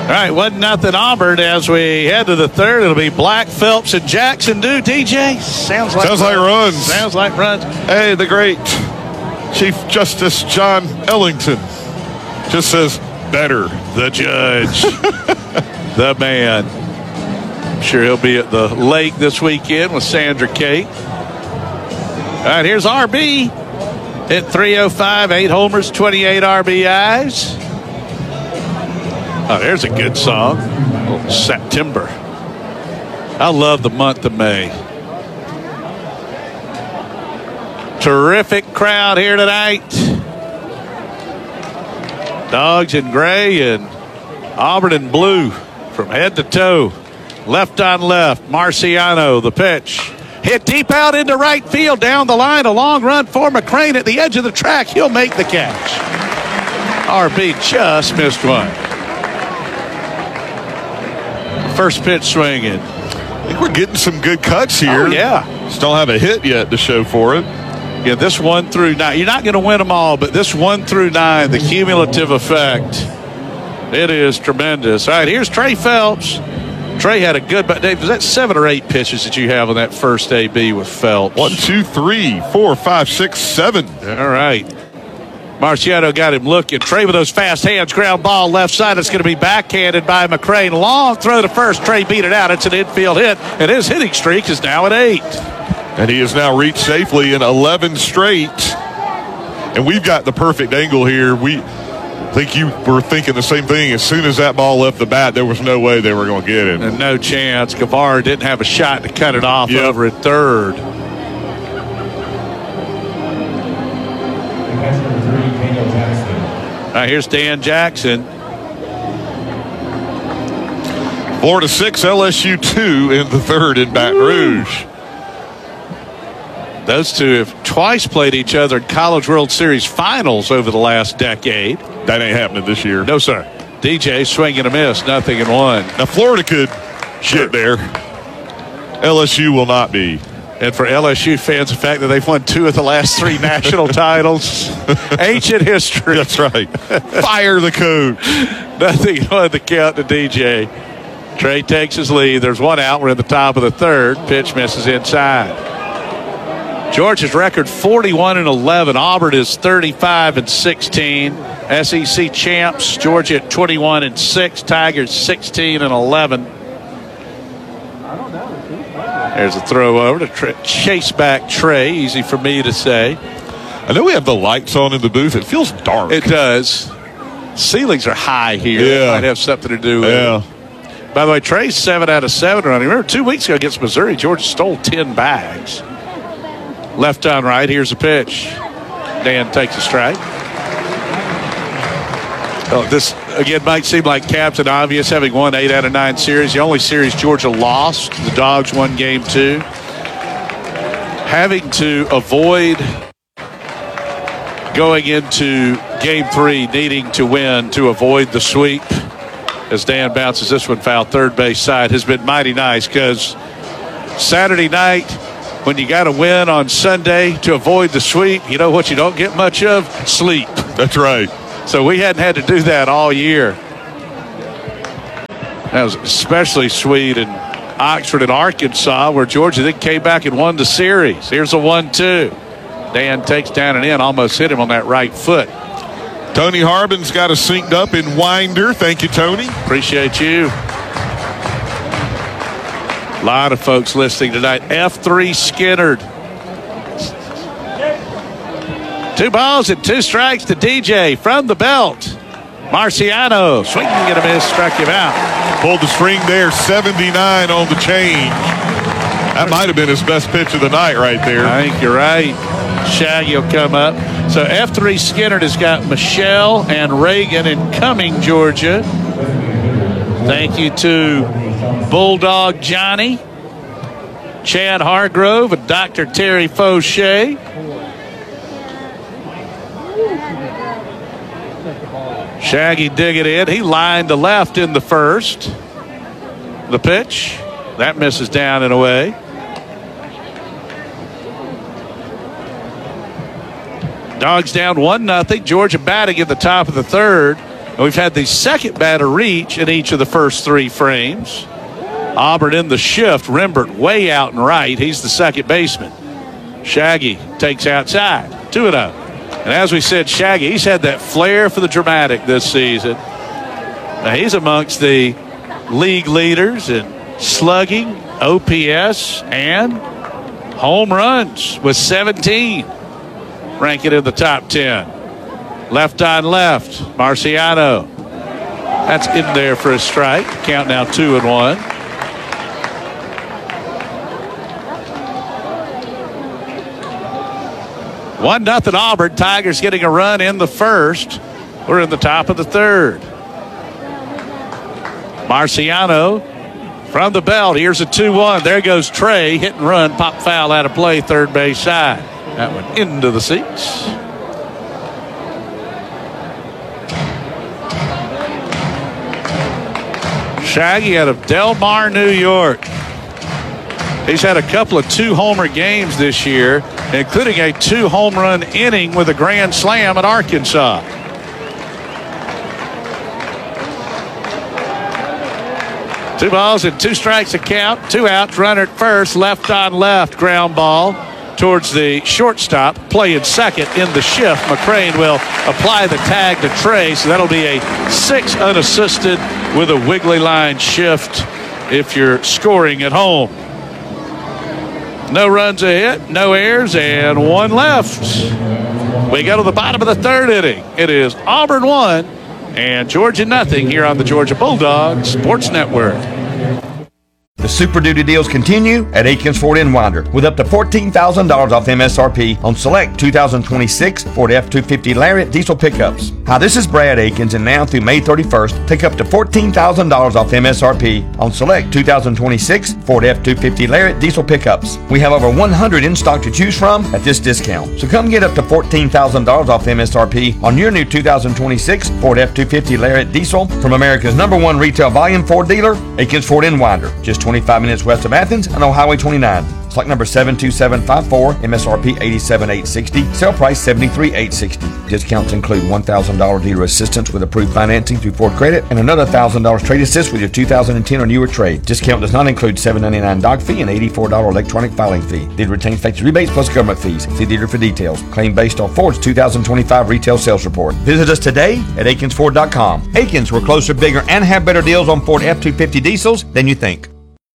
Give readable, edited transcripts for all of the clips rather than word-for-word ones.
All right, 1-0 Auburn as we head to the third. It'll be Black, Phelps, and Jackson. Do DJ? Sounds like runs. Sounds like runs. Hey, the great Chief Justice John Ellington just says, better. The judge. The man. I'm sure he'll be at the lake this weekend with Sandra Kate. All right, here's RB. Hit .305, 8 homers, 28 RBIs. Oh, there's a good song. Oh, September. I love the month of May. Terrific crowd here tonight. Dogs in gray and Auburn in blue from head to toe. Left on left. Marciano, the pitch. Hit deep out into right field. Down the line. A long run for McCrane at the edge of the track. He'll make the catch. RB just missed one. First pitch swinging. I think we're getting some good cuts here. Oh, yeah. Just don't have a hit yet to show for it. Yeah, this 1 through 9. You're not going to win them all, but this 1 through 9, the cumulative effect, it is tremendous. All right, here's Trey Phelps. Trey had a good, but Dave, was that 7 or 8 pitches that you have on that first AB with Phelps? 1, 2, 3, 4, 5, 6, 7. All right. Marciano got him looking. Trey with those fast hands. Ground ball left side. It's going to be backhanded by McCrane. Long throw to first. Trey beat it out. It's an infield hit. And his hitting streak is now at 8. And he has now reached safely in 11 straight. And we've got the perfect angle here. I think you were thinking the same thing. As soon as that ball left the bat, there was no way they were going to get him. And no chance. Guevara didn't have a shot to cut it off over at third. All right, here's Dan Jackson. Florida 6, LSU 2 in the third in Baton Rouge. Those two have twice played each other in College World Series finals over the last decade. That ain't happening this year. No, sir. DJ swinging a miss, 0-1. Now, Florida could get there. LSU will not be. And for LSU fans, the fact that they've won 2 of the last 3 national titles, ancient history. That's right. Fire the coach. 0-1 the count to DJ. Trey takes his lead. There's one out. We're at the top of the third. Pitch misses inside. Georgia's record 41-11. Auburn is 35-16. SEC champs. Georgia at 21-6. Tigers 16-11. There's a throw over to chase back Trey. Easy for me to say. I know we have the lights on in the booth. It feels dark. It does. Ceilings are high here. Yeah. It might have something to do with it. By the way, Trey's 7 out of 7 running. Remember 2 weeks ago against Missouri, Georgia stole 10 bags. Left on right. Here's a pitch. Dan takes a strike. Oh, this, again, might seem like Captain Obvious, having won 8 out of 9 series. The only series Georgia lost, the Dogs won Game 2. Having to avoid going into Game 3, needing to win to avoid the sweep. As Dan bounces this one foul, third base side, has been mighty nice because Saturday night, when you got to win on Sunday to avoid the sweep, you know what you don't get much of? Sleep. That's right. So we hadn't had to do that all year. That was especially sweet in Oxford and Arkansas, where Georgia then came back and won the series. Here's a 1-2. Dan takes down and in, almost hit him on that right foot. Tony Harbin's got us synced up in Winder. Thank you, Tony. Appreciate you. A lot of folks listening tonight. F3 Skinnerd. 2 balls and 2 strikes to DJ from the belt. Marciano swinging and a miss, struck him out. Pulled the string there, 79 on the change. That might have been his best pitch of the night right there. I think you're right. Shaggy will come up. So F3 Skinnerd has got Michelle and Reagan in Cumming, Georgia. Thank you to Bulldog Johnny, Chad Hargrove, and Dr. Terry Fauché. Shaggy digging in. He lined to left in the first. The pitch. That misses down and away. Dogs down 1-0. Georgia batting at the top of the third. And we've had the second batter reach in each of the first 3 frames. Auburn in the shift. Rembert way out and right. He's the second baseman. Shaggy takes outside. 2-0. And as we said, Shaggy, he's had that flair for the dramatic this season. Now he's amongst the league leaders in slugging, OPS, and home runs with 17. Ranking in the top 10. Left on left. Marciano. That's in there for a strike. Count now 2-1. 1-0 Auburn. Tigers getting a run in the first. We're in the top of the third. Marciano from the belt. Here's a 2-1. There goes Trey. Hit and run. Pop foul out of play. Third base side. That one into the seats. Shaggy out of Del Mar, New York. He's had a couple of 2-homer games this year, including a 2-home-run inning with a grand slam at Arkansas. Two balls and 2 strikes a count. 2 outs, runner at first, left on left, ground ball towards the shortstop, playing second in the shift. McCrane will apply the tag to Trey, so that'll be a 6 unassisted with a wiggly line shift if you're scoring at home. No runs ahead, no errors, and 1 left. We go to the bottom of the third inning. It is Auburn 1 and Georgia nothing here on the Georgia Bulldogs Sports Network. The Super Duty deals continue at Aikens Ford in Winder with up to $14,000 off MSRP on select 2026 Ford F-250 Lariat diesel pickups. Hi, this is Brad Aikens, and now through May 31st, take up to $14,000 off MSRP on select 2026 Ford F-250 Lariat diesel pickups. We have over 100 in stock to choose from at this discount. So come get up to $14,000 off MSRP on your new 2026 Ford F-250 Lariat diesel from America's #1 retail volume Ford dealer, Aikens Ford in Winder. Just 25 minutes west of Athens and on Highway 29. Stock number 72754, MSRP $87,860, sale price $73,860. Discounts include $1,000 dealer assistance with approved financing through Ford Credit and another $1,000 trade assist with your 2010 or newer trade. Discount does not include $7.99 doc fee and $84 electronic filing fee. Dealer retains factory rebates plus government fees. See dealer for details. Claim based on Ford's 2025 retail sales report. Visit us today at AikensFord.com. Aikens, we're closer, bigger, and have better deals on Ford F-250 diesels than you think.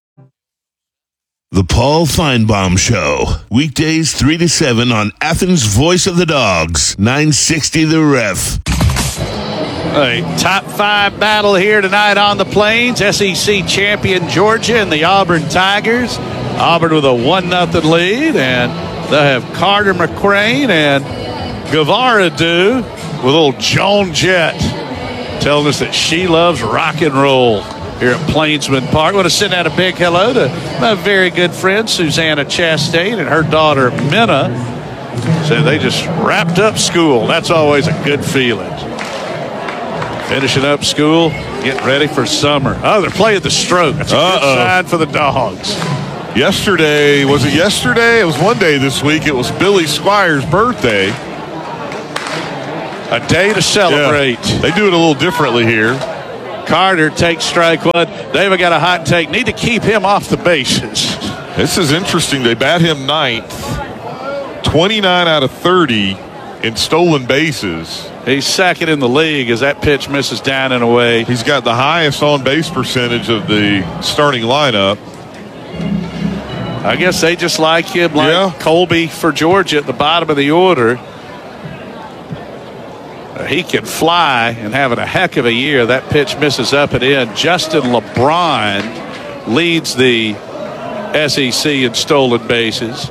The Paul Feinbaum Show. Weekdays 3 to 7 on Athens' Voice of the Dogs. 960 The Ref. A top 5 battle here tonight on the Plains. SEC champion Georgia and the Auburn Tigers. Auburn with a 1-0 lead, and they'll have Carter McCrane and Guevara do with old Joan Jett telling us that she loves rock and roll here at Plainsman Park. I want to send out a big hello to my very good friend Susanna Chastain and her daughter Minna. Said they just wrapped up school. That's always a good feeling. Finishing up school, getting ready for summer. Oh, they're playing the Stroke. That's a good sign for the Dogs. Yesterday, was it yesterday? It was one day this week. It was Billy Squire's birthday. A day to celebrate. Yeah, they do it a little differently here. Carter takes strike 1. David got a hot take. Need to keep him off the bases. This is interesting. They bat him 9th. 29 out of 30 in stolen bases. He's second in the league as that pitch misses down and away. He's got the highest on-base percentage of the starting lineup. I guess they just like him like Colby for Georgia at the bottom of the order. He can fly and having a heck of a year. That pitch misses up and in. Justin LeBron leads the SEC in stolen bases.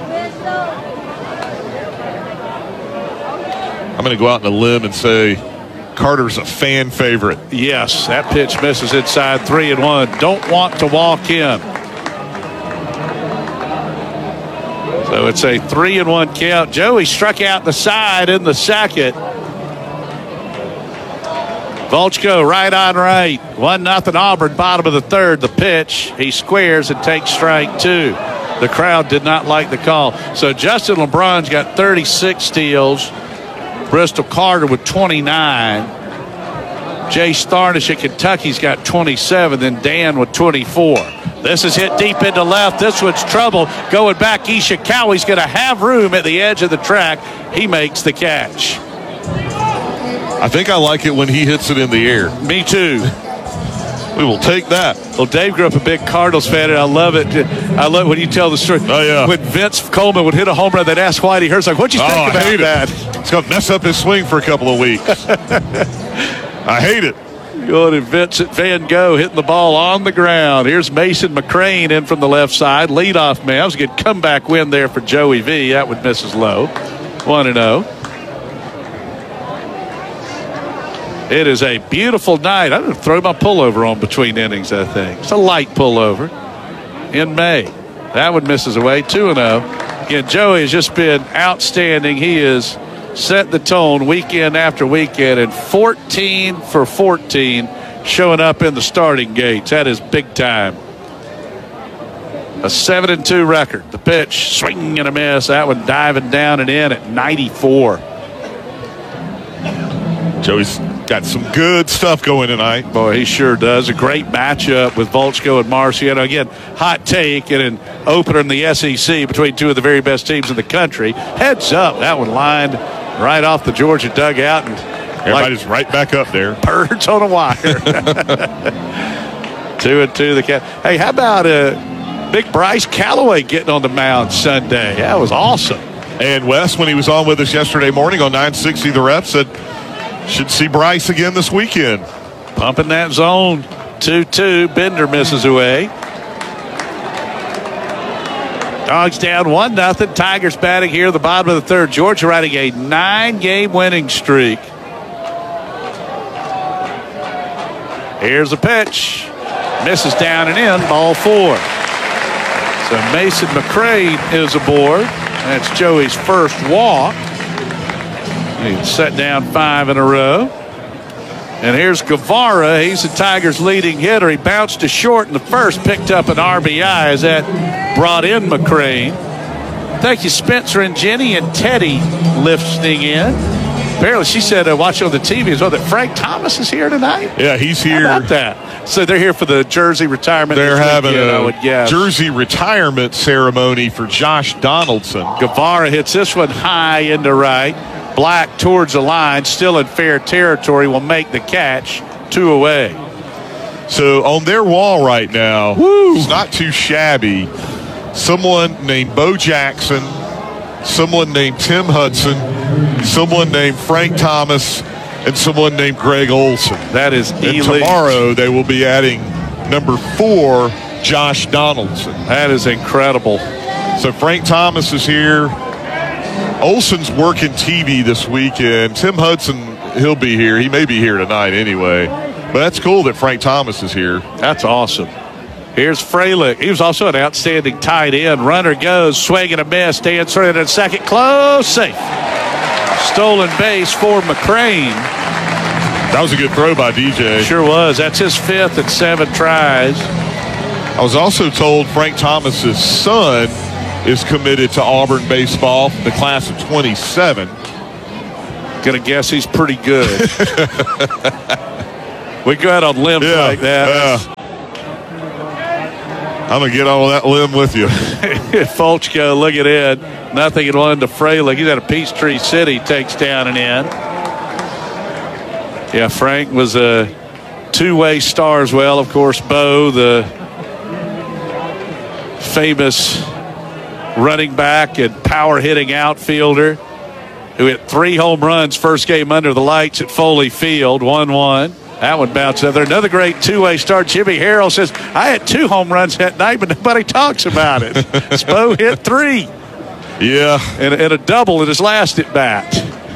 I'm going to go out on a limb and say Carter's a fan favorite. Yes, that pitch misses inside 3-1. Don't want to walk him. So it's a 3-1 count. Joey struck out the side in the second. Volchko right on right. 1-0 Auburn, bottom of the third. The pitch, he squares and takes strike 2. The crowd did not like the call. So Justin LeBron's got 36 steals. Bristol Carter with 29. Jay Starnish at Kentucky's got 27, then Dan with 24. This is hit deep into left. This one's trouble. Going back, Ishikawa's going to have room at the edge of the track. He makes the catch. I think I like it when he hits it in the air. Me too. We will take that. Well, Dave grew up a big Cardinals fan, and I love it. I love when you tell the story. Oh, yeah. When Vince Coleman would hit a home run, they'd ask Whitey Hurst, like, what'd you think I about hate that? It's going to mess up his swing for a couple of weeks. I hate it. Good at Vincent Van Gogh hitting the ball on the ground. Here's Mason McCrane in from the left side. Leadoff man. That was a good comeback win there for Joey V. That would miss his low. 1-0. It is a beautiful night. I'm going to throw my pullover on between innings, I think. It's a light pullover in May. That one misses away. 2-0. Again, Joey has just been outstanding. He is set the tone weekend after weekend, and 14 for 14 showing up in the starting gates. That is big time. A 7-2 record. The pitch, swing and a miss. That one diving down and in at 94. Joey's got some good stuff going tonight. Boy, he sure does. A great matchup with Volchko and Marciano. Again, hot take and an opener in the SEC between two of the very best teams in the country. Heads up. That one lined right off the Georgia dugout. And everybody's right back up there. Birds on a wire. 2-2 the cat. Hey, how about Big Bryce Callaway getting on the mound Sunday? That was awesome. And Wes, when he was on with us yesterday morning on 960 The Ref, said should see Bryce again this weekend. Pumping that zone. 2-2. Bender misses away. Dogs down 1-0. Tigers batting here at the bottom of the third. Georgia riding a 9-game winning streak. Here's the pitch. Misses down and in. Ball 4. So Mason McCrane is aboard. That's Joey's first walk. He's set down 5 in a row. And here's Guevara. He's the Tigers' leading hitter. He bounced to short in the first, picked up an RBI as that brought in McCrane. Thank you, Spencer and Jenny and Teddy listening in. Apparently, she said, watching on the TV as well, that Frank Thomas is here tonight. Yeah, he's here. How about that? So they're here for the jersey retirement. They're having weekend, a I would guess. jersey retirement ceremony for Josh Donaldson. Guevara hits this one high into right. Black towards the line, still in fair territory, will make the catch. 2 away. So on their wall right now, it's not too shabby. Someone named Bo Jackson, someone named Tim Hudson, someone named Frank Thomas, and someone named Greg Olson. That is and elite. Tomorrow they will be adding number 4, Josh Donaldson. That is incredible. So Frank Thomas is here. Olson's working TV this weekend. Tim Hudson, he'll be here. He may be here tonight anyway. But that's cool that Frank Thomas is here. That's awesome. Here's Freilich. He was also an outstanding tight end. Runner goes, swing and a miss. Stands third and second. Close, safe. Stolen base for McCrane. That was a good throw by DJ. Sure was. That's his 5th and 7 tries. I was also told Frank Thomas's son is committed to Auburn baseball, the class of 27. Gonna guess he's pretty good. We go out on limbs like that. I'm going to get on that limb with you. Folchko, look at it. Nothing in 1 to Freilich. He's at a Peachtree City. Takes down and in. Yeah, Frank was a 2-way star as well. Of course, Bo, the famous running back and power hitting outfielder who hit 3 home runs first game under the lights at Foley Field. 1-1. That one bounced up there. Another great 2-way start. Jimmy Harrell says, I had 2 home runs that night, but nobody talks about it. Spo hit 3. Yeah. And a double in his last at bat.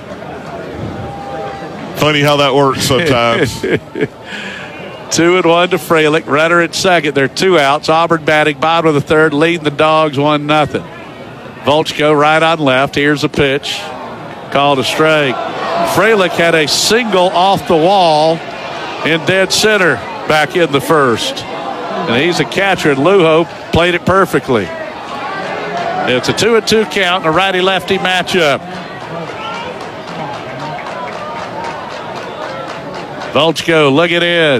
Funny how that works sometimes. 2-1 to Freilich. Runner at second. They're 2 outs. Auburn batting bottom of the third, leading the Dogs 1-0. Volchko right on left. Here's the pitch. Called a strike. Freilich had a single off the wall in dead center back in the first. And he's a catcher, and Lujo played it perfectly. It's a 2-2 count in a righty-lefty matchup. Volchko looking in.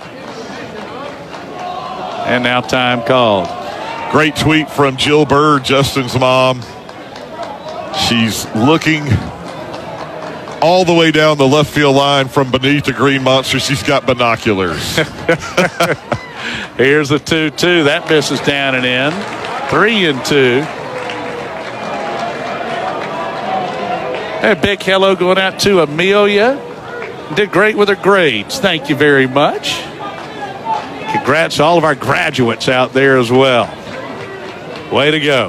And now time called. Great tweet from Jill Bird, Justin's mom. She's looking all the way down the left field line from beneath the green monster. She's got binoculars. Here's the 2-2. That misses down and in. 3-2. A big hello going out to Amelia. Did great with her grades. Thank you very much. Congrats to all of our graduates out there as well. Way to go.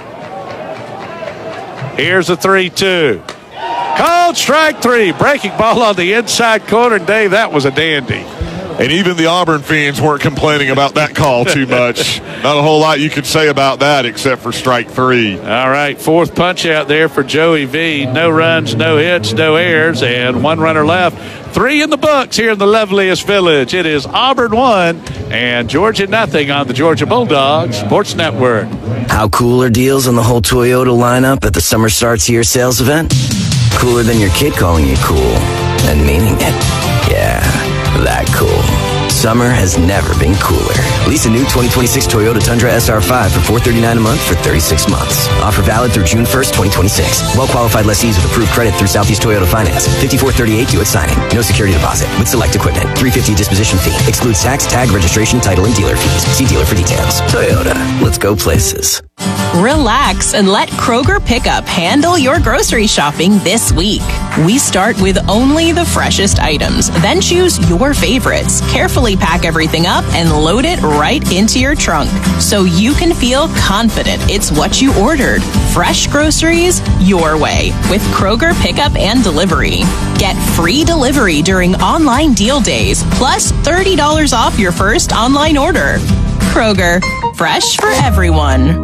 Here's the 3-2. Called strike 3. Breaking ball on the inside corner. And Dave, that was a dandy. And even the Auburn fans weren't complaining about that call too much. Not a whole lot you could say about that except for strike 3. All right, fourth punch out there for Joey V. No runs, no hits, no errors, and one runner left. 3 in the books here in the loveliest village. It is Auburn 1 and Georgia nothing on the Georgia Bulldogs Sports Network. How cool are deals on the whole Toyota lineup at the Summer Starts Here sales event? Cooler than your kid calling you cool and meaning it. Yeah, that cool. Summer has never been cooler. Lease a new 2026 Toyota Tundra SR5 for $439 a month for 36 months. Offer valid through June 1st, 2026. Well-qualified lessees with approved credit through Southeast Toyota Finance. 5438 due at signing. No security deposit. With select equipment. $350 disposition fee. Excludes tax, tag, registration, title, and dealer fees. See dealer for details. Toyota. Let's go places. Relax and let Kroger Pickup handle your grocery shopping this week. We start with only the freshest items, then choose your favorites, carefully pack everything up, and load it right into your trunk so you can feel confident it's what you ordered. Fresh groceries your way with Kroger Pickup and Delivery. Get free delivery during online deal days, plus $30 off your first online order. Kroger, fresh for everyone.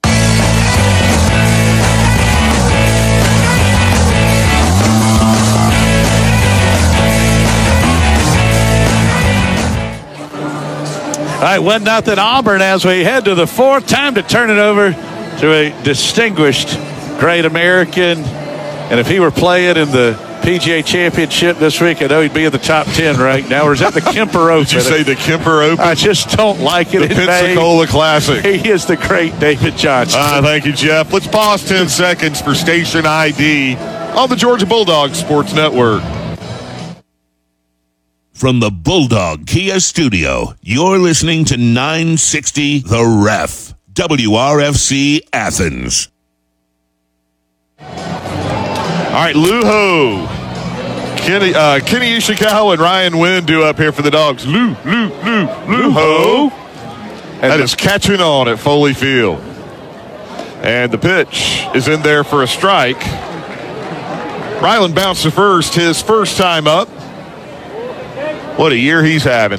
All right, 1-0 Auburn as we head to the fourth. Time to turn it over to a distinguished great American. And if he were playing in the PGA Championship this week, I know he'd be in the top 10 right now. Or is that the Kemper Open? Did you say the Kemper Open? I just don't like it. The Pensacola Classic. He is the great David Johnson. Thank you, Jeff. Let's pause 10 seconds for station ID on the Georgia Bulldogs Sports Network. From the Bulldog Kia Studio, you're listening to 960 The Ref, WRFC Athens. All right, Luho. Kenny Ishikawa and Ryan Wynn do up here for the Dogs. Luho. That is catching on at Foley Field. And the pitch is in there for a strike. Ryland bounced to first, his first time up. What a year he's having.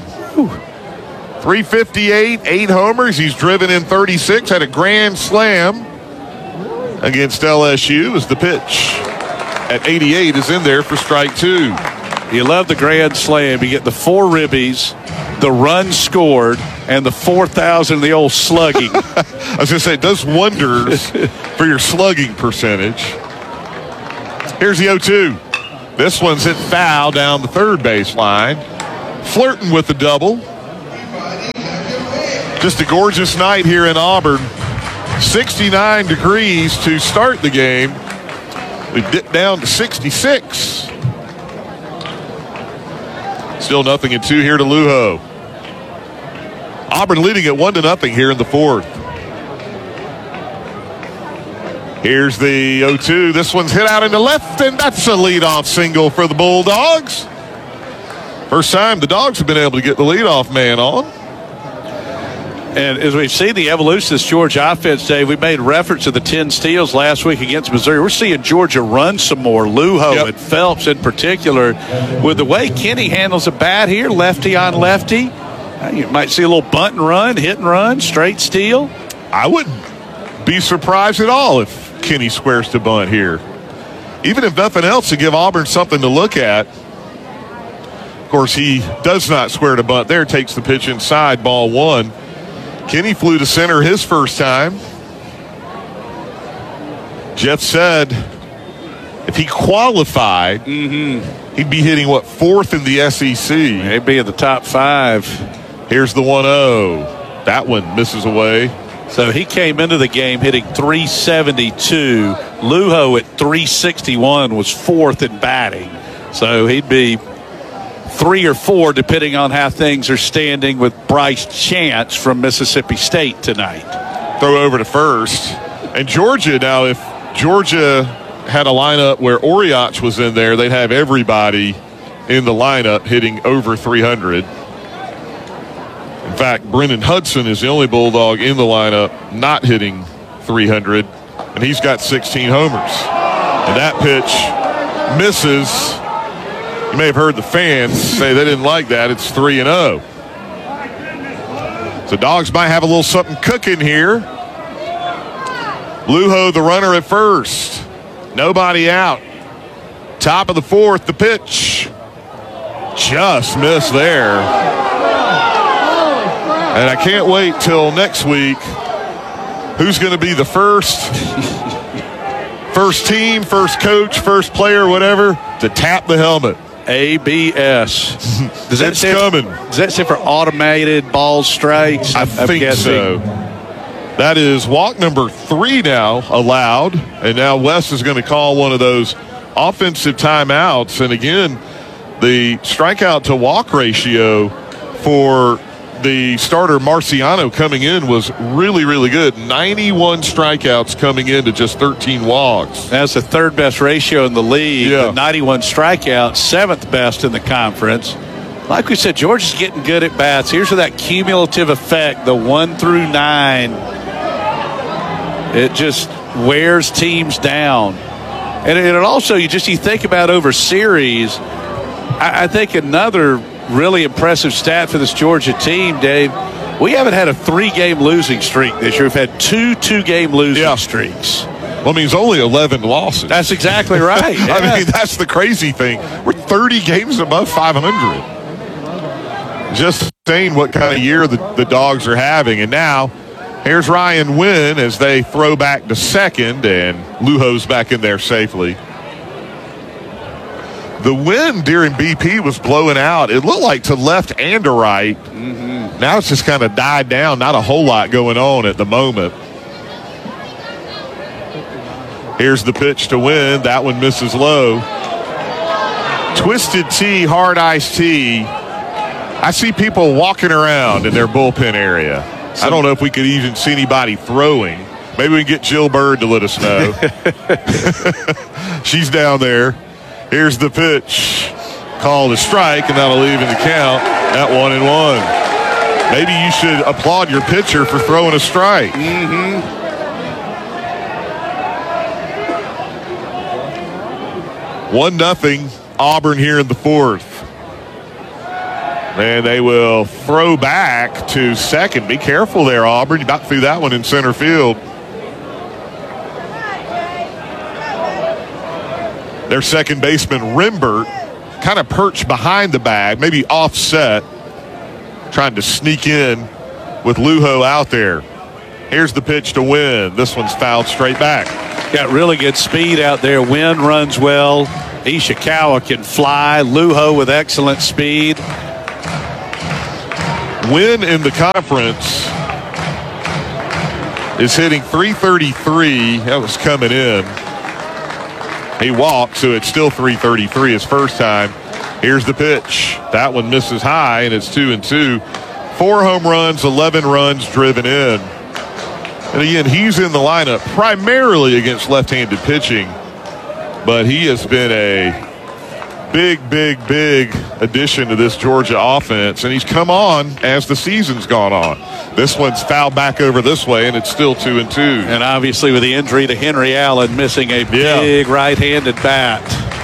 358, 8 homers. He's driven in 36, had a grand slam against LSU as the pitch at 88 is in there for strike 2. You love the grand slam. You get the 4 ribbies, the run scored, and the 4,000, the old slugging. I was going to say, it does wonders for your slugging percentage. Here's the 0-2. This one's hit foul down the third baseline. Flirting with the double. Just a gorgeous night here in Auburn. 69 degrees to start the game. We dipped down to 66. Still 0-2 here to Luho. Auburn leading at 1-0 here in the fourth. Here's the 0-2. This one's hit out into left, and that's a leadoff single for the Bulldogs. First time the Dogs have been able to get the leadoff man on. And as we've seen the evolution of this Georgia offense, Dave, we made reference to the 10 steals last week against Missouri. We're seeing Georgia run some more. Luho and Phelps in particular. With the way Kenny handles the bat here, lefty on lefty, you might see a little bunt and run, hit and run, straight steal. I wouldn't be surprised at all if Kenny squares to bunt here. Even if nothing else, to give Auburn something to look at. Of course, he does not square to bunt there, takes the pitch inside, ball 1. Kenny flew to center his first time. Jeff said if he qualified, he'd be hitting, fourth in the SEC. He'd be in the top 5. Here's the 1-0. That one misses away. So he came into the game hitting 372. Lujo at 361 was fourth in batting. So he'd be 3 or 4 depending on how things are standing with Bryce Chance from Mississippi State tonight. Throw over to first. And Georgia, now if Georgia had a lineup where Oriach was in there, they'd have everybody in the lineup hitting over 300. In fact, Brennan Hudson is the only Bulldog in the lineup not hitting 300, and he's got 16 homers. And that pitch misses. You may have heard the fans say they didn't like that. It's 3-0. So Dogs might have a little something cooking here. Lujo, the runner at first. Nobody out. Top of the 4th, the pitch. Just missed there. And I can't wait till next week. Who's going to be the first team, first coach, first player, whatever, to tap the helmet? ABS. It's coming. Does that stand for automated ball strikes? I think so. That is walk number 3 now allowed. And now Wes is going to call one of those offensive timeouts. And again, the strikeout to walk ratio for the starter Marciano coming in was really, really good. 91 strikeouts coming into just 13 walks. That's the 3rd best ratio in the league. Yeah. The 91 strikeouts, 7th best in the conference. Like we said, Georgia's getting good at bats. Here's where that cumulative effect, the 1 through 9, it just wears teams down. And it also, you think about over series, I think another really impressive stat for this Georgia team, Dave. We haven't had a 3-game losing streak this year. We've had 2 2-game losing streaks. Well, I mean, it's only 11 losses. That's exactly right. Yeah. I mean, that's the crazy thing. We're 30 games above 500. Just saying what kind of year the Dogs are having. And now, here's Ryan Wynn as they throw back to second, and Lujo's back in there safely. The wind during BP was blowing out. It looked like to left and to right. Mm-hmm. Now it's just kind of died down. Not a whole lot going on at the moment. Here's the pitch to Wynn. That one misses low. Twisted Tea, hard iced tea. I see people walking around in their bullpen area. I don't know if we could even see anybody throwing. Maybe we can get Jill Bird to let us know. She's down there. Here's the pitch. Called a strike, and that'll even the count at 1-1. Maybe you should applaud your pitcher for throwing a strike. Mm-hmm. 1-0 Auburn here in the 4th. And they will throw back to second. Be careful there, Auburn. You about threw that one in center field. Their second baseman, Rimbert, kind of perched behind the bag, maybe offset, trying to sneak in with Lujo out there. Here's the pitch to Wynn. This one's fouled straight back. Got really good speed out there. Wynn runs well. Ishikawa can fly. Lujo with excellent speed. Wynn in the conference is hitting .333. That was coming in. He walked, so it's still .333 his first time. Here's the pitch. That one misses high, and it's 2-2. 4 home runs, 11 runs driven in. And again, he's in the lineup primarily against left-handed pitching, but he has been a big addition to this Georgia offense, and he's come on as the season's gone on. This one's fouled back over this way, and it's still 2-2. And obviously with the injury to Henry Allen, missing a big right-handed bat.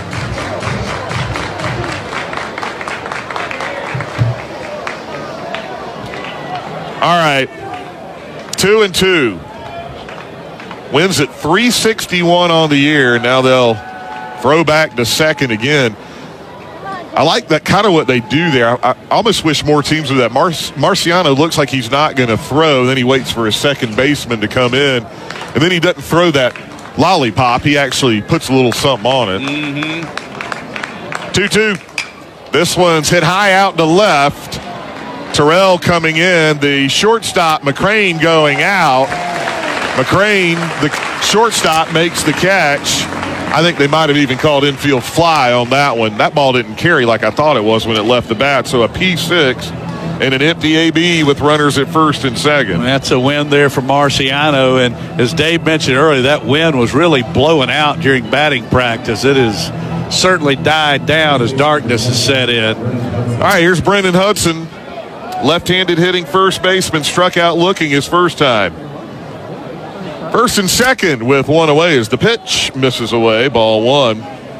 All right, 2-2. Wins at .361 on the year. Now they'll throw back to second again. I like that kind of what they do there. I almost wish more teams would do that. Marciano looks like he's not going to throw. Then he waits for his second baseman to come in. And then he doesn't throw that lollipop. He actually puts a little something on it. Mm-hmm. 2-2. This one's hit high out to left. Terrell coming in. The shortstop, McCrane, going out. McCrane, the shortstop, makes the catch. I think they might have even called infield fly on that one. That ball didn't carry like I thought it was when it left the bat. So a P6 and an empty AB with runners at first and second. That's a win there for Marciano. And as Dave mentioned earlier, that wind was really blowing out during batting practice. It has certainly died down as darkness has set in. All right, here's Brendan Hudson. Left-handed hitting first baseman, struck out looking his first time. First and second with one away as the pitch misses away. Ball one.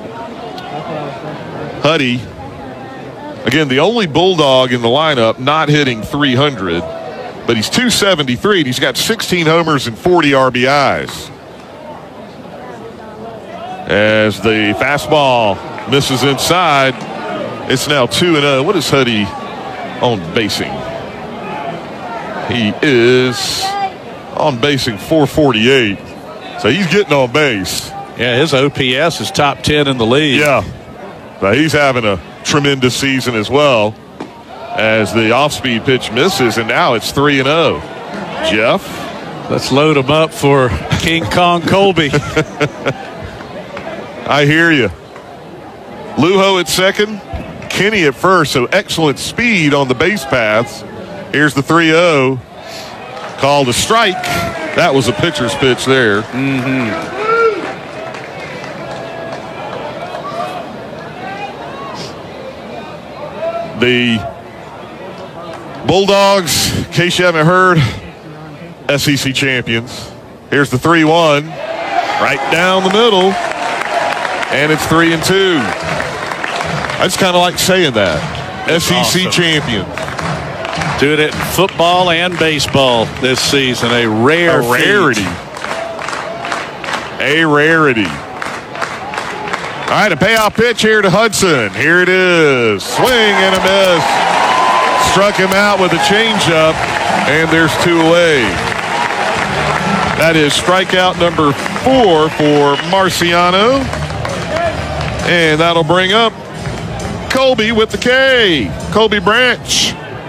Huddy, again, the only Bulldog in the lineup not hitting 300, but he's 273 and he's got 16 homers and 40 RBIs. As the fastball misses inside, it's now 2-0. What is Huddy on basing? He is on basing 448. So he's getting on base. Yeah, his OPS is top 10 in the league. Yeah. But he's having a tremendous season as well as the off-speed pitch misses, and now it's 3-0. Jeff? Let's load him up for King Kong Colby. I hear you. Lujo at second, Kenny at first, so excellent speed on the base paths. Here's the 3-0. Called a strike. That was a pitcher's pitch there. The Bulldogs, in case you haven't heard, SEC champions. Here's the 3-1. Right down the middle. And it's 3-2. I just kind of like saying that. SEC awesome. champion. Doing it in football and baseball this season. A rarity. A rarity. All right, a payoff pitch here to Hudson. Here it is. Swing and a miss. Struck him out with a changeup, and there's two away. That is strikeout number 4 for Marciano. And that'll bring up Colby with the K. Colby Branch,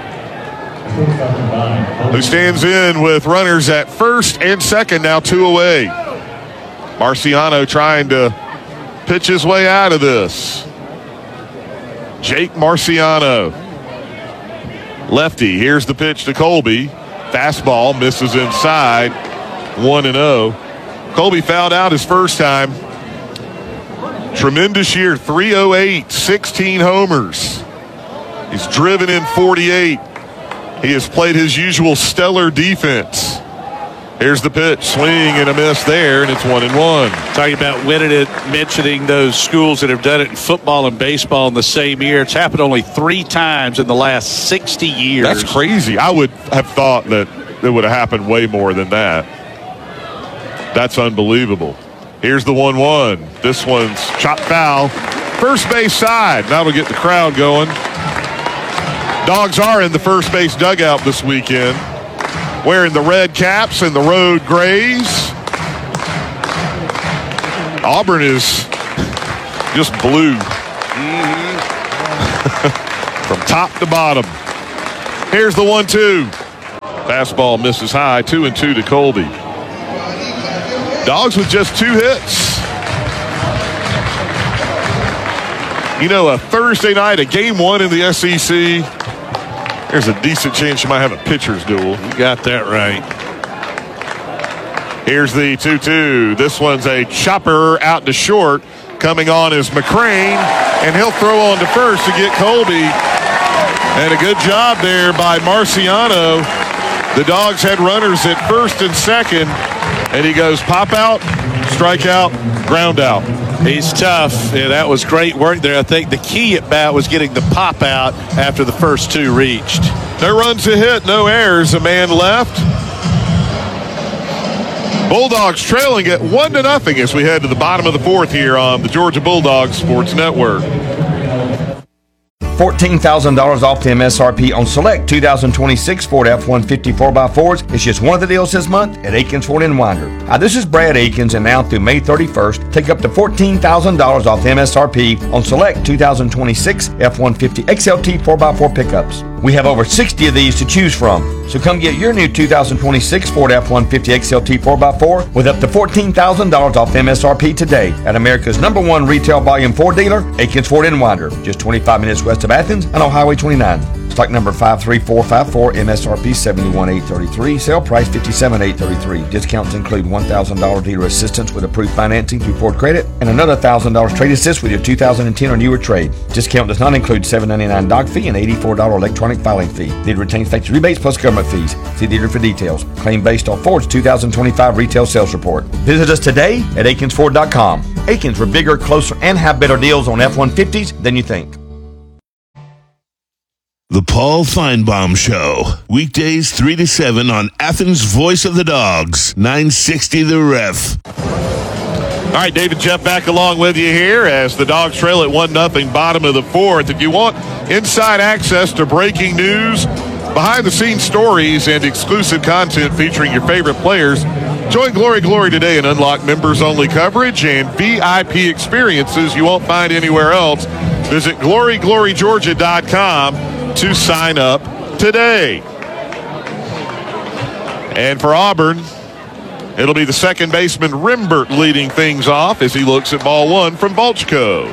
who stands in with runners at first and second, now 2 away. Marciano trying to pitch his way out of this. Jake Marciano. Lefty. Here's the pitch to Colby. Fastball misses inside. 1-0. Colby fouled out his first time. Tremendous year. 308. 16 homers. He's driven in 48. He has played his usual stellar defense. Here's the pitch. Swing and a miss there, and it's 1-1. Talking about winning it, mentioning those schools that have done it in football and baseball in the same year. It's happened only 3 times in the last 60 years. That's crazy. I would have thought that it would have happened way more than that. That's unbelievable. Here's the 1-1. This one's chopped foul. First base side. That'll get the crowd going. Dogs are in the first base dugout this weekend, wearing the red caps and the road grays. Auburn is just blue. From top to bottom. Here's the 1-2. Fastball misses high. 2-2 to Colby. Dogs with just 2 hits. You know, a Thursday night, a game 1 in the SEC, there's a decent chance you might have a pitcher's duel. You got that right. Here's the 2-2. This one's a chopper out to short. Coming on is McCrane, and he'll throw on to first to get Colby. And a good job there by Marciano. The Dogs had runners at first and second, and he goes pop out, strike out, ground out. He's tough. Yeah, that was great work there. I think the key at bat was getting the pop out after the first 2 reached. No runs to hit, no errors. A man left. Bulldogs trailing at 1-0 as we head to the bottom of the 4th here on the Georgia Bulldogs Sports Network. $14,000 off the MSRP on select 2026 Ford F-150 4x4s. It's just one of the deals this month at Aikens Ford in Winder. Hi, this is Brad Aikens, and now through May 31st, take up to $14,000 off the MSRP on select 2026 F-150 XLT 4x4 pickups. We have over 60 of these to choose from. So come get your new 2026 Ford F-150 XLT 4x4 with up to $14,000 off the MSRP today at America's #1 retail volume Ford dealer, Aikens Ford in Winder, just 25 minutes west of Athens and on Highway 29. Stock number 53454, MSRP $71,833, sale price $57,833. Discounts include $1,000 dealer assistance with approved financing through Ford Credit and another $1,000 trade assist with your 2010 or newer trade. Discount does not include $7.99 doc fee and $84 electronic filing fee. Dealer retains factory rebates plus government fees. See dealer for details. Claim based on Ford's 2025 retail sales report. Visit us today at AikensFord.com. Aikens, we're bigger, closer, and have better deals on F-150s than you think. The Paul Feinbaum Show. Weekdays 3 to 7 on Athens' Voice of the Dogs. 960 The Ref. All right, David Jeff back along with you here as the Dogs trail at 1-0, bottom of the fourth. If you want inside access to breaking news, behind-the-scenes stories, and exclusive content featuring your favorite players, join Glory Glory today and unlock members-only coverage and VIP experiences you won't find anywhere else. Visit GloryGloryGeorgia.com to sign up today. And for Auburn, it'll be the second baseman Rimbert leading things off as he looks at ball one from Volchko.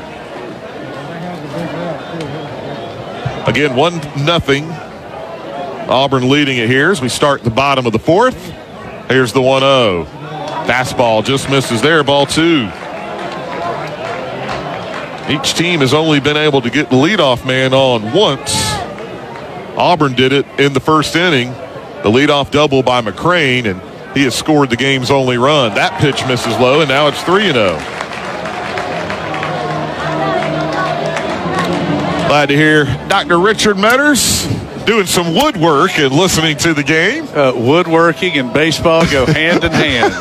Again, 1-0. Auburn leading it here as we start the bottom of the fourth. Here's the 1-0. Fastball just misses there, ball two. Each team has only been able to get the leadoff man on once. Auburn did it in the first inning. The leadoff double by McCrane, and he has scored the game's only run. That pitch misses low, and now it's 3-0. Glad to hear Dr. Richard Metters doing some woodwork and listening to the game. Woodworking and baseball go hand in hand.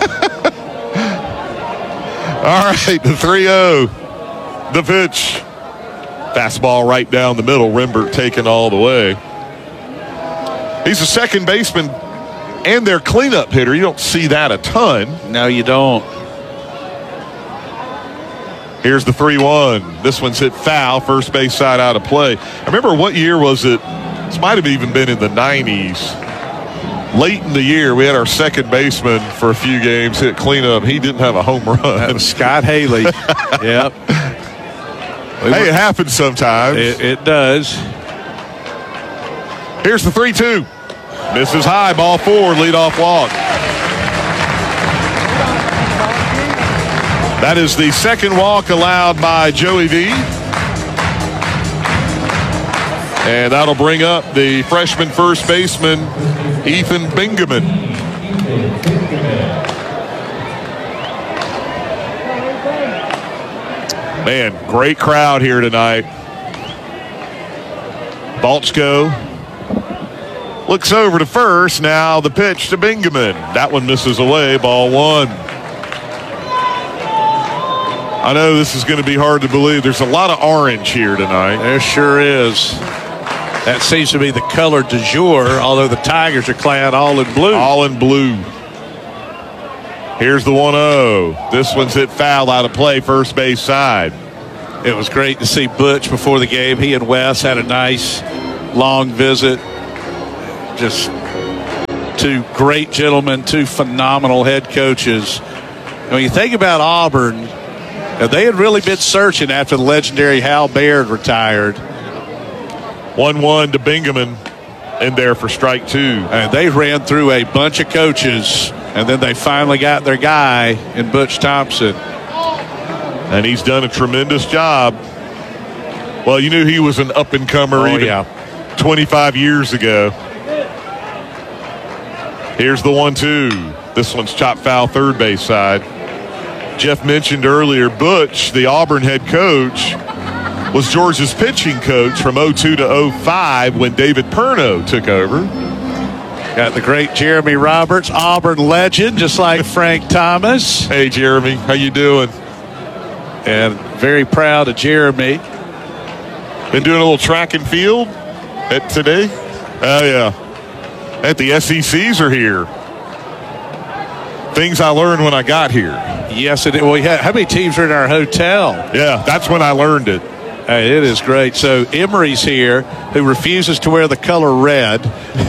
All right, the 3-0. The pitch. Fastball right down the middle. Rimbert taken all the way. He's a second baseman and their cleanup hitter. You don't see that a ton. No, you don't. Here's the 3-1. This one's hit foul, first base side out of play. I remember what year was it? This might have even been in the 90s. Late in the year, we had our second baseman for a few games hit cleanup. He didn't have a home run. That was Scott Haley. Yep. Hey, it happens sometimes. It does. Here's the 3-2. Misses high, ball four, leadoff walk. That is the second walk allowed by Joey V. And that'll bring up the freshman first baseman, Ethan Bingaman. Man, great crowd here tonight. Volchko looks over to first. Now the pitch to Bingaman. That one misses away, ball one. I know this is going to be hard to believe. There's a lot of orange here tonight. There sure is. That seems to be the color du jour, although the Tigers are clad all in blue. All in blue. Here's the 1-0. This one's hit foul out of play, first base side. It was great to see Butch before the game. He and Wes had a nice long visit. Just two great gentlemen, two phenomenal head coaches. When you think about Auburn, they had really been searching after the legendary Hal Baird retired. 1-1 to Bingaman in there for strike two. And they ran through a bunch of coaches, and then they finally got their guy in Butch Thompson. And he's done a tremendous job. Well, you knew he was an up-and-comer even 25 years ago. Here's the 1-2. This one's chopped foul, third base side. Jeff mentioned earlier, Butch, the Auburn head coach, was Georgia's pitching coach from 02 to 05 when David Perno took over. Got the great Jeremy Roberts, Auburn legend, just like Frank Thomas. Hey, Jeremy, how you doing? And very proud of Jeremy. Been doing a little track and field today. Oh, yeah. The SECs are here. Things I learned when I got here. Yes, it is. Well, how many teams are in our hotel? Yeah, that's when I learned it. Hey, it is great. So Emery's here, who refuses to wear the color red.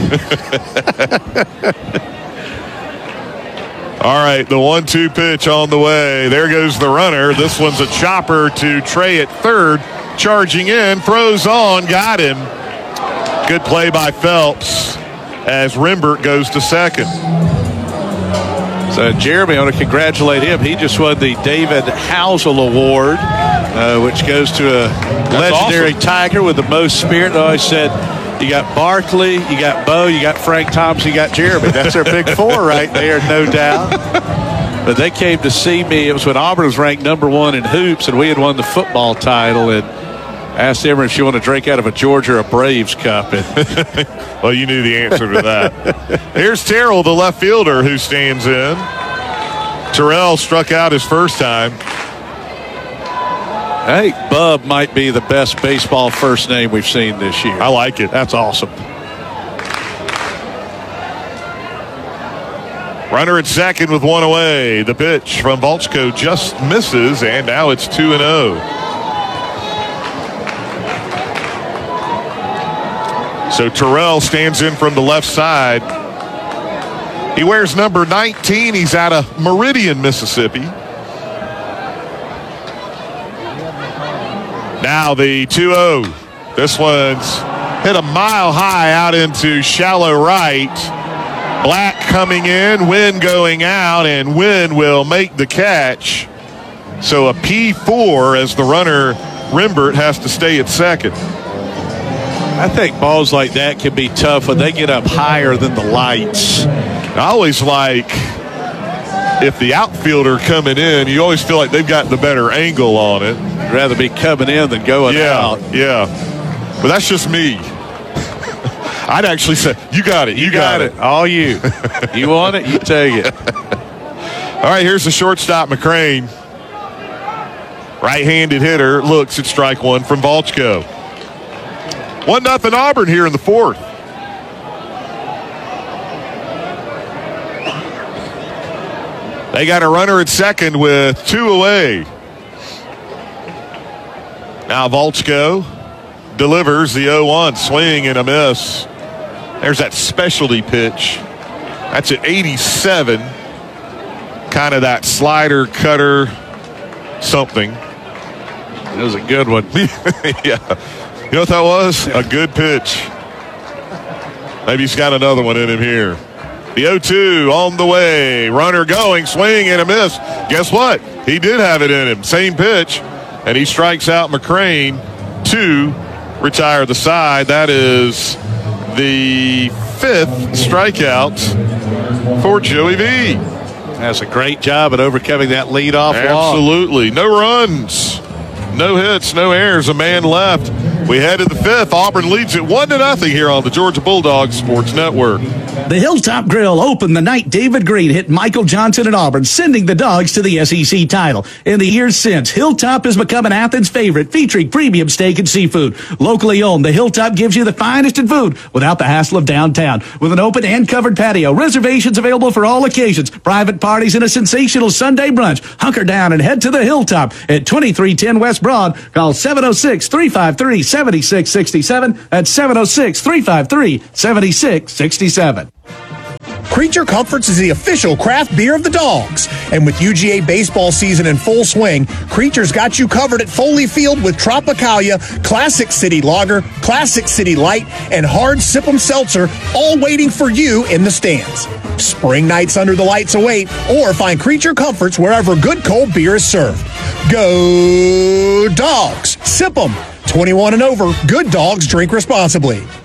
All right, the 1-2 pitch on the way. There goes the runner. This one's a chopper to Trey at third. Charging in, throws on, got him. Good play by Phelps as Rimbert goes to second. So Jeremy, I want to congratulate him. He just won the David Housel Award, which goes to a legendary Tiger with the most spirit. I said, you got Barkley, you got Bo, you got Frank Thompson, you got Jeremy. That's their big four right there, no doubt. But they came to see me. It was when Auburn was ranked number 1 in hoops, and we had won the football title. And asked Emery if she wanted to drink out of a Georgia or Braves cup. Well, you knew the answer to that. Here's Terrell, the left fielder, who stands in. Terrell struck out his first time. I think Bub might be the best baseball first name we've seen this year. I like it. That's awesome. Runner at second with one away. The pitch from Volchko just misses, and now it's 2-0. So Terrell stands in from the left side. He wears number 19. He's out of Meridian, Mississippi. Now the 2-0. This one's hit a mile high out into shallow right. Black coming in, Wynn going out, and Wynn will make the catch. So a P4 as the runner, Rimbert, has to stay at second. I think balls like that can be tough when they get up higher than the lights. I always like if the outfielder coming in, you always feel like they've got the better angle on it. I'd rather be coming in than going out. Yeah. But that's just me. I'd actually say, you got it. You got it. All you. You want it, you take it. All right, here's the shortstop, McCrane. Right-handed hitter looks at strike one from Volchko. 1-0 Auburn here in the fourth. They got a runner at second with 2 away. Now Volchko delivers the 0-1, swing and a miss. There's that specialty pitch. That's at 87. Kind of that slider, cutter, something. It was a good one. Yeah. You know what that was? A good pitch. Maybe he's got another one in him here. The 0-2 on the way. Runner going, swing and a miss. Guess what? He did have it in him. Same pitch. And he strikes out McCrane to retire the side. That is the 5th strikeout for Joey V. That's a great job at overcoming that leadoff walk. Absolutely. No runs, no hits, no errors. A man left. We head to the 5th. Auburn leads it 1-0 here on the Georgia Bulldogs Sports Network. The Hilltop Grill opened the night David Green hit Michael Johnson at Auburn, sending the Dogs to the SEC title. In the years since, Hilltop has become an Athens favorite, featuring premium steak and seafood. Locally owned, the Hilltop gives you the finest in food without the hassle of downtown. With an open and covered patio, reservations available for all occasions, private parties, and a sensational Sunday brunch. Hunker down and head to the Hilltop at 2310 West Broad. Call 706-353-7667. That's 706-353-7667. Creature Comforts is the official craft beer of the Dogs. And with UGA baseball season in full swing, Creature's got you covered at Foley Field with Tropicalia, Classic City Lager, Classic City Light, and Hard Sip'em Seltzer, all waiting for you in the stands. Spring nights under the lights await, or find Creature Comforts wherever good cold beer is served. Go Dogs! Sip 'em! 21 and over, good dogs drink responsibly.